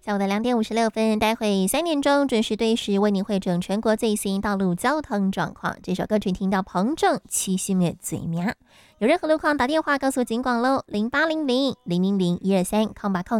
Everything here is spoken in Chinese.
下午的2点56分，待会3点钟准时对时为您汇整全国最新道路交通状况。这首歌曲听到彭正七星的嘴苗，有任何路况打电话告诉警广喽，0800 000 123空8空。